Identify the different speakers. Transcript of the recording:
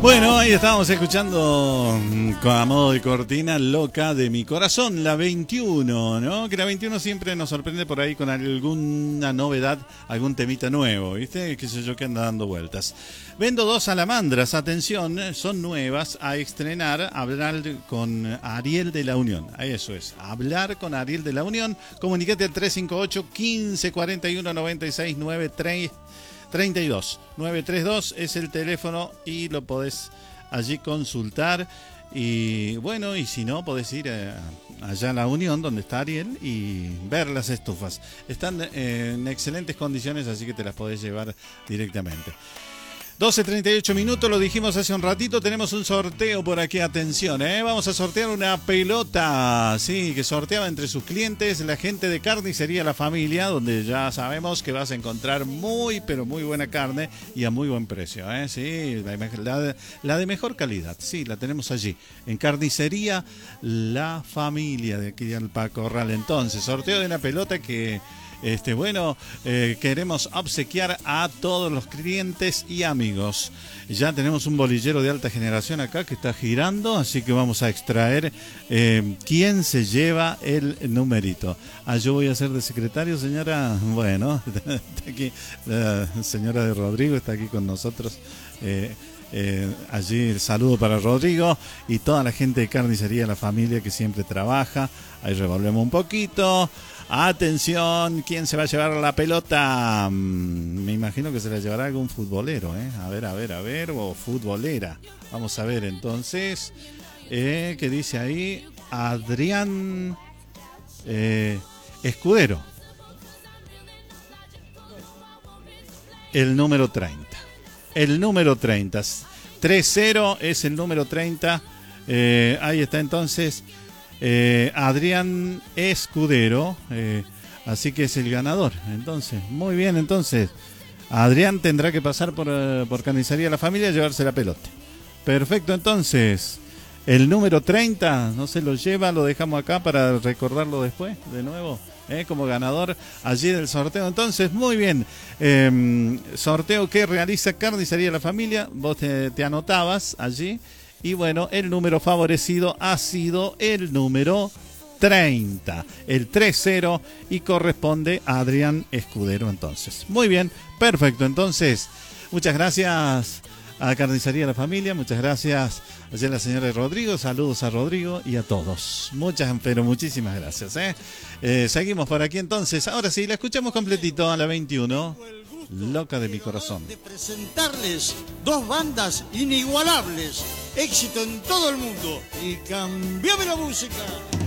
Speaker 1: Bueno, ahí estábamos escuchando a modo de cortina Loca de mi corazón, la 21, ¿no? Que la 21 siempre nos sorprende por ahí con alguna novedad, algún temita nuevo, ¿viste? Qué sé yo, que anda dando vueltas. Vendo dos salamandras, atención, son nuevas a estrenar, hablar con Ariel de la Unión. Eso es, hablar con Ariel de la Unión. Comunicate al 358 15 41 96 93 32 932 es el teléfono y lo podés allí consultar. Y bueno, y si no, podés ir allá a la Unión donde está Ariel y ver las estufas. Están en excelentes condiciones, así que te las podés llevar directamente. 12:38 minutos, lo dijimos hace un ratito, tenemos un sorteo por aquí, atención, vamos a sortear una pelota, sí, que sorteaba entre sus clientes la gente de Carnicería La Familia, donde ya sabemos que vas a encontrar muy, pero muy buena carne y a muy buen precio, sí, la de mejor calidad, sí, la tenemos allí, en Carnicería La Familia, de aquí de Alpacorral. Entonces, sorteo de una pelota que... queremos obsequiar a todos los clientes y amigos. Ya tenemos un bolillero de alta generación acá que está girando, así que vamos a extraer quién se lleva el numerito. Yo voy a ser de secretario, señora. Bueno, está aquí la señora de Rodrigo, está aquí con nosotros. Allí el saludo para Rodrigo y toda la gente de Carnicería La Familia que siempre trabaja. Ahí revolvemos un poquito. Atención, ¿quién se va a llevar la pelota? Me imagino que se la llevará algún futbolero, A ver, o futbolera. Vamos a ver entonces. ¿Qué dice ahí? Adrián Escudero. El número 30. El número 30. 3-0 es el número 30. Ahí está entonces. Adrián Escudero, así que es el ganador. Entonces, muy bien, entonces Adrián tendrá que pasar por Carnicería La Familia y llevarse la pelota. Perfecto, entonces el número 30 no se lo lleva, lo dejamos acá para recordarlo después de nuevo, como ganador allí del sorteo. Entonces, muy bien, sorteo que realiza Carnicería La Familia. Vos te anotabas allí. Y bueno, el número favorecido ha sido el número 30, el 3-0, y corresponde a Adrián Escudero entonces. Muy bien, perfecto. Entonces, muchas gracias a Carnicería La Familia, muchas gracias a la señora Rodrigo, saludos a Rodrigo y a todos. Muchísimas gracias. Seguimos por aquí entonces. Ahora sí, la escuchamos completito a la 21. Loca de mi corazón.
Speaker 2: De presentarles dos bandas inigualables, éxito en todo el mundo. Y cambiame la música.